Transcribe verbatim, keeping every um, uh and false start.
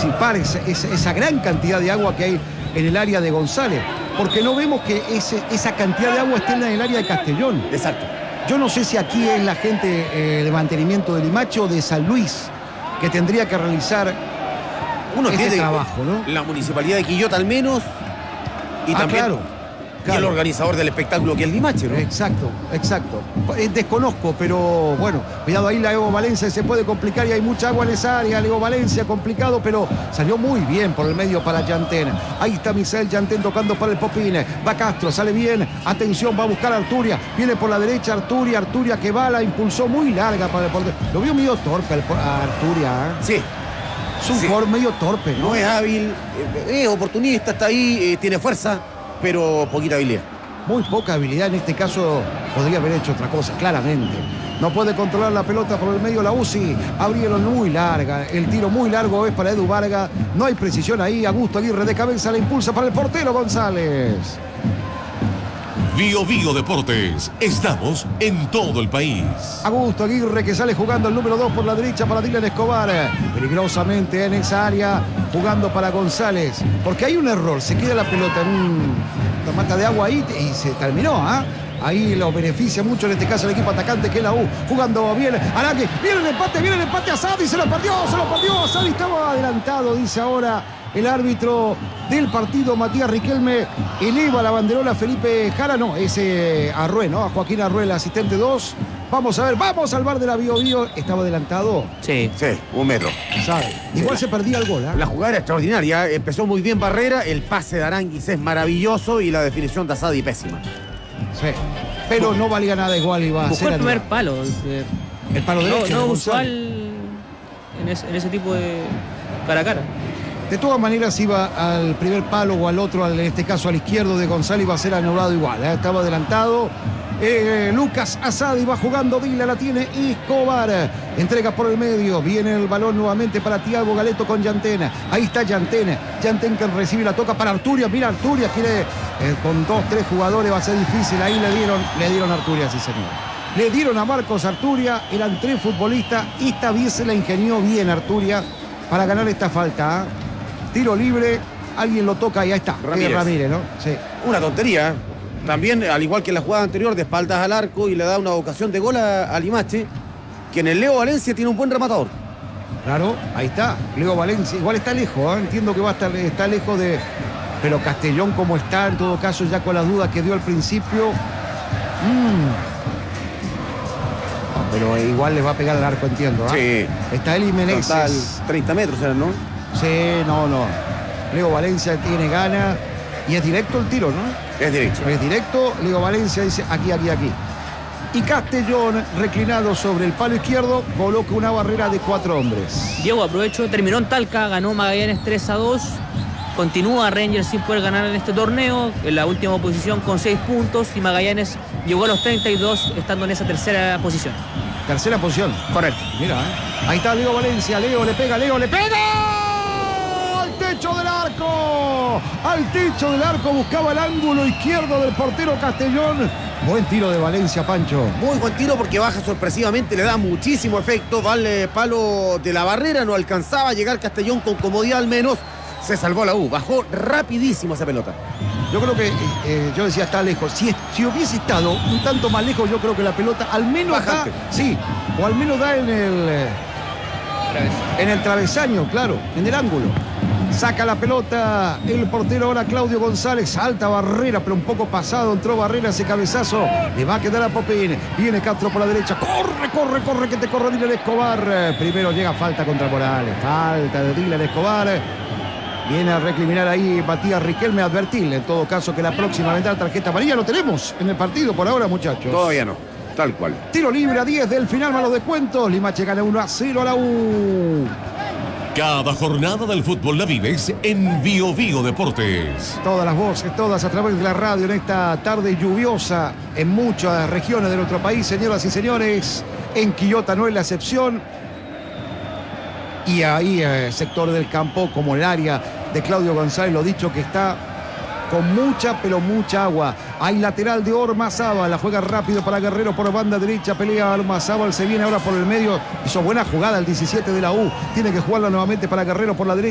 disipar esa, esa, esa gran cantidad de agua que hay en el área de González, porque no vemos que ese, esa cantidad de agua esté en el área de Castellón. Exacto. Yo no sé si aquí es la gente eh, de mantenimiento de Limache o de San Luis que tendría que realizar Uno ese tiene trabajo, ¿no? La municipalidad de Quillota al menos y ah, también claro, y claro. el organizador del espectáculo que es Limache, ¿no? Exacto, exacto. Eh, Desconozco, pero bueno, cuidado ahí la Evo Valencia se puede complicar y hay mucha agua en esa área. La Evo Valencia complicado, pero salió muy bien por el medio para Yantén. Ahí está Misael Yantén tocando para el Popín. Va Castro, sale bien. Atención, va a buscar a Arturia. Viene por la derecha Arturia, Arturia que va, la impulsó muy larga para el portero. Lo vio medio torpe a Arturia, ¿eh? Sí. Es un sí. jugador medio torpe, ¿no? No es hábil, es oportunista, está ahí, eh, tiene fuerza, pero poquita habilidad. Muy poca habilidad, en este caso podría haber hecho otra cosa, claramente. No puede controlar la pelota por el medio la U C I. Abrieron muy larga, el tiro muy largo es para Edu Vargas. No hay precisión ahí, Augusto Aguirre de cabeza la impulsa para el portero González. Bio Bio Deportes, estamos en todo el país. Augusto Aguirre que sale jugando el número dos por la derecha para Dylan Escobar. Peligrosamente en esa área, jugando para González. Porque hay un error, se queda la pelota en un... una mata de agua ahí y se terminó, ¿ah? ¿eh? Ahí lo beneficia mucho en este caso el equipo atacante que es la U. Jugando bien Araque. Viene el empate, viene el empate a Sadi. Se lo perdió, se lo perdió. Sadi estaba adelantado, dice ahora el árbitro del partido, Matías Riquelme. Eleva la banderola Felipe Jara. No, ese Arrué, ¿no? A Joaquín Arrué, el asistente dos. Vamos a ver, vamos al bar de la Bio Bio. ¿Estaba adelantado? Sí. Sí, un metro. ¿Sabe? Igual se perdía el gol, ¿eh? La jugada era extraordinaria. Empezó muy bien Barrera, el pase de Aranguis es maravilloso y la definición de Asadi pésima. Sí. Pero no valía nada igual, iba a Buscó ser el primer anulado. palo. Eh, El palo no, derecho. no de usual González. en ese, en ese tipo de cara a cara. De todas maneras iba al primer palo o al otro, en este caso al izquierdo de González, iba a ser anulado igual, ¿eh? Estaba adelantado. Eh, Lucas Asadi va jugando, Dila la tiene Escobar. Entrega por el medio, viene el balón nuevamente para Thiago Galeto con Yantén. Ahí está Yantén. Yantén que recibe la toca para Arturia. Mira, Arturia quiere eh, con dos, tres jugadores va a ser difícil. Ahí le dieron, le dieron a Arturia, sí señor. Le dieron a Marcos Arturia, eran tres futbolistas. Esta vez se la ingenió bien Arturia para ganar esta falta, ¿eh? Tiro libre, alguien lo toca y ahí está. Ramírez. Ramírez, ¿no? Sí. Una tontería. También, al igual que en la jugada anterior, de espaldas al arco y le da una ocasión de gol a, a Limache, que en el Leo Valencia tiene un buen rematador. Claro, ahí está. Leo Valencia, igual está lejos, ¿eh? Entiendo que va a estar está lejos de... Pero Castellón como está, en todo caso, ya con las dudas que dio al principio. Mm. No, pero igual les va a pegar al arco, entiendo, ¿eh? Sí. Está Eli Meneses. Total, treinta metros eran, ¿no? Sí, no, no. Leo Valencia tiene ganas y es directo el tiro, ¿no? Es derecho. Es directo, Leo Valencia dice aquí, aquí, aquí. Y Castellón, reclinado sobre el palo izquierdo, coloca una barrera de cuatro hombres. Diego aprovechó, terminó en Talca, ganó Magallanes tres a dos. Continúa Rangers sin poder ganar en este torneo, en la última posición con seis puntos, y Magallanes llegó a los treinta y dos estando en esa tercera posición. Tercera posición. Correcto. Mira, ¿eh? Ahí está Leo Valencia, Leo le pega, Leo le pega. ¡Al techo del arco! Al techo del arco, buscaba el ángulo izquierdo del portero Castellón. Buen tiro de Valencia, Pancho. Muy buen tiro porque baja sorpresivamente, le da muchísimo efecto, va al palo de la barrera, no alcanzaba a llegar Castellón con comodidad al menos. Se salvó la U, bajó rapidísimo esa pelota. Yo creo que, eh, yo decía, está lejos. Si, si hubiese estado un tanto más lejos, yo creo que la pelota al menos Bajante. da, sí, o al menos da en el, eh, en el travesaño, claro, en el ángulo. Saca la pelota el portero ahora Claudio González, salta Barrera, pero un poco pasado, entró Barrera, ese cabezazo, le va a quedar a Popín, viene Castro por la derecha, corre, corre, corre, que te corre Dylan Escobar. Primero llega falta contra Morales, falta de Dylan Escobar. Viene a recriminar ahí Matías Riquelme, advertirle en todo caso que la próxima vendrá tarjeta amarilla. Lo tenemos en el partido por ahora, muchachos. Todavía no, tal cual. Tiro libre a diez del final, malos descuentos. Limache gana uno a cero a la U. Cada jornada del fútbol la vives en Bio Bio Deportes. Todas las voces, todas a través de la radio en esta tarde lluviosa en muchas regiones de nuestro país, señoras y señores. En Quillota no es la excepción. Y ahí el eh, sector del campo, como el área de Claudio González, lo dicho que está con mucha, pero mucha agua. Hay lateral de Ormazábal, la juega rápido para Guerrero por banda derecha, pelea Ormazábal, se viene ahora por el medio, hizo buena jugada el diecisiete de la U, tiene que jugarla nuevamente para Guerrero por la derecha.